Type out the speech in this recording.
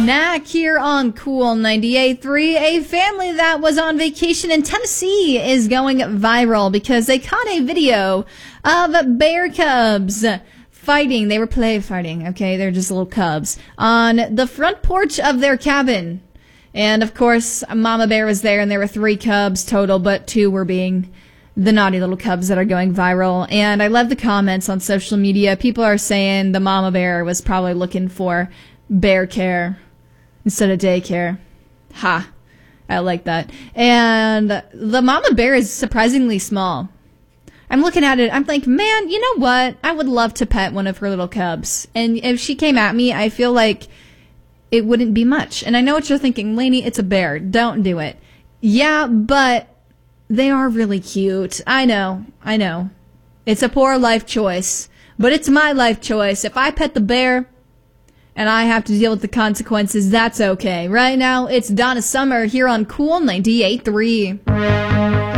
snack here on Cool 98.3. A family that was on vacation in Tennessee is going viral because they caught a video of bear cubs fighting. They were play fighting, okay? They're just little cubs on the front porch of their cabin. And, of course, Mama Bear was there, and there were 3 cubs total, but 2 were being the naughty little cubs that are going viral. And I love the comments on social media. People are saying the Mama Bear was probably looking for bear care instead of daycare. Ha. I like that. And the Mama Bear is surprisingly small. I'm looking at it. I'm like, man, you know what? I would love to pet one of her little cubs. And if she came at me, I feel like it wouldn't be much. And I know what you're thinking, Lainey, it's a bear. Don't do it. Yeah, but they are really cute. I know. It's a poor life choice, but it's my life choice. If I pet the bear and I have to deal with the consequences, that's okay. Right now, it's Donna Summer here on Cool 98.3.